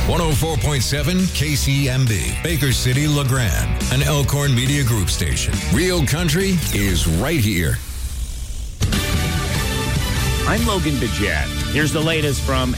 104.7 KCMB, Baker City, LeGrand, an Elkhorn Media Group station. Real country is right here. I'm Logan Bidget. Here's the latest from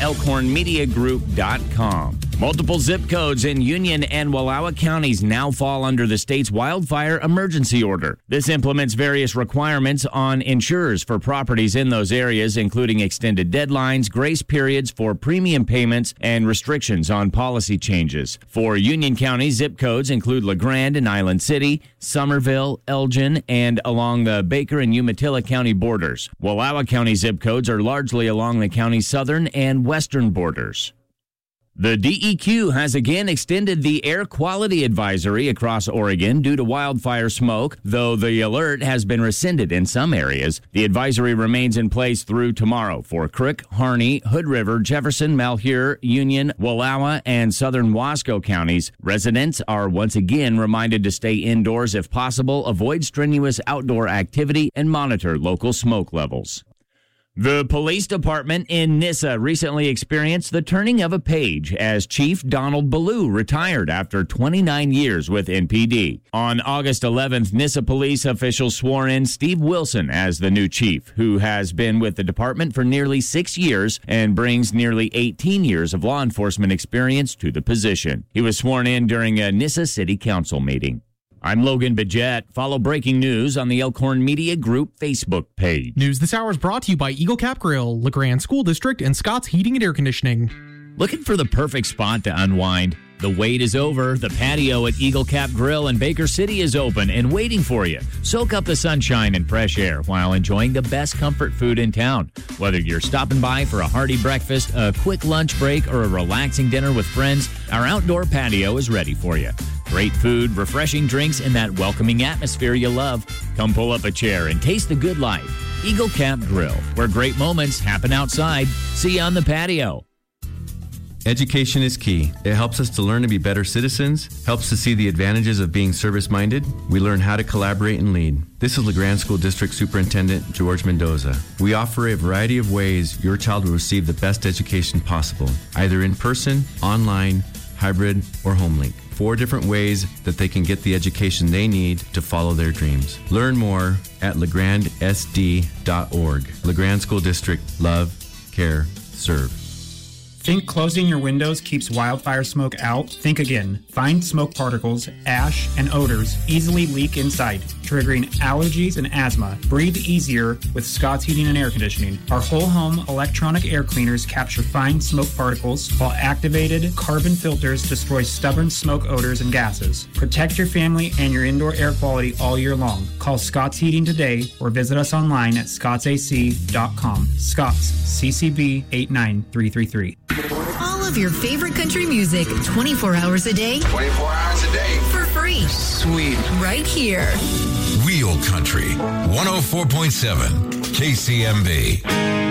ElkhornMediaGroup.com. Multiple zip codes in Union and Wallowa counties now fall under the state's wildfire emergency order. This implements various requirements on insurers for properties in those areas, including extended deadlines, grace periods for premium payments, and restrictions on policy changes. For Union County, zip codes include LeGrand and Island City, Somerville, Elgin, and along the Baker and Umatilla County borders. Wallowa County zip codes are largely along the county's southern and western borders. The DEQ has again extended the air quality advisory across Oregon due to wildfire smoke, though the alert has been rescinded in some areas. The advisory remains in place through tomorrow for Crook, Harney, Hood River, Jefferson, Malheur, Union, Wallowa, and southern Wasco counties. Residents are once again reminded to stay indoors if possible, avoid strenuous outdoor activity, and monitor local smoke levels. The police department in Nyssa recently experienced the turning of a page as Chief Donald Ballou retired after 29 years with NPD. On August 11th, Nyssa police officials swore in Steve Wilson as the new chief, who has been with the department for nearly 6 years and brings nearly 18 years of law enforcement experience to the position. He was sworn in during a Nyssa City Council meeting. I'm Logan Bidget. Follow breaking news on the Elkhorn Media Group Facebook page. News this hour is brought to you by Eagle Cap Grill, LeGrand School District, and Scott's Heating and Air Conditioning. Looking for the perfect spot to unwind? The wait is over. The patio at Eagle Cap Grill in Baker City is open and waiting for you. Soak up the sunshine and fresh air while enjoying the best comfort food in town. Whether you're stopping by for a hearty breakfast, a quick lunch break, or a relaxing dinner with friends, our outdoor patio is ready for you. Great food, refreshing drinks, and that welcoming atmosphere you love. Come pull up a chair and taste the good life. Eagle Cap Grill, where great moments happen outside. See you on the patio. Education is key. It helps us to learn to be better citizens, helps to see the advantages of being service-minded. We learn how to collaborate and lead. This is LeGrand School District Superintendent George Mendoza. We offer a variety of ways your child will receive the best education possible, either in person, online, hybrid, or HomeLink. 4 different ways that they can get the education they need to follow their dreams. Learn more at legrandsd.org. LeGrand School District. Love, care, serve. Think closing your windows keeps wildfire smoke out? Think again. Fine smoke particles, ash, and odors easily leak inside, triggering allergies and asthma. Breathe easier with Scott's Heating and Air Conditioning. Our whole home electronic air cleaners capture fine smoke particles, while activated carbon filters destroy stubborn smoke odors and gases. Protect your family and your indoor air quality all year long. Call Scott's Heating today or visit us online at scottsac.com. Scott's, CCB 89333. All of your favorite country music, 24 hours a day. 24 hours a day. For free. Sweet. Right here. Real country. 104.7 KCMB.